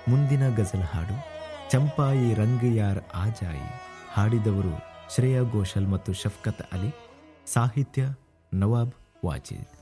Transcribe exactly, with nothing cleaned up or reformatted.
ಮುಂದಿನ ಗಜಲ್ ಹಾಡು ಚಂಪಾಯಿ ರಂಗ್ ಯಾರ್ ಆಜಾಯಿ. ಹಾಡಿದವರು ಶ್ರೇಯಾ ಘೋಷಾಲ್ ಮತ್ತು ಶಫ್ಕತ್ ಅಲಿ. ಸಾಹಿತ್ಯ ನವಾಬ್ ವಾಜಿದ್.